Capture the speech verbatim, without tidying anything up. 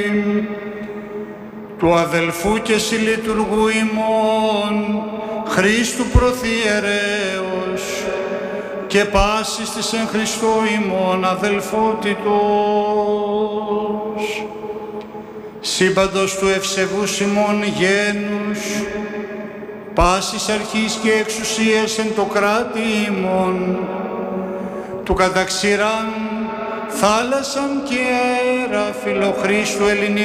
του αδελφού και συλλειτουργού ημών Χρήστου Προθιερέως και πάσης της εν Χριστώ ημών αδελφότητος, σύμπαντος του ευσεβούς ημών γένους, πάσης αρχής και εξουσίας εν το κράτη ημών, του καταξηράν θάλασσαν και αέρα φιλοχρήστου ελληνικού